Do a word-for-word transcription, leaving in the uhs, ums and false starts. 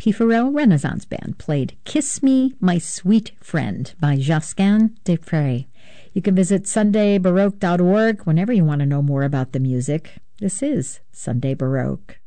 P. Farrell Renaissance Band played Kiss Me, My Sweet Friend by Josquin des Prez. You can visit sunday baroque dot org whenever you want to know more about the music. This is Sunday Baroque.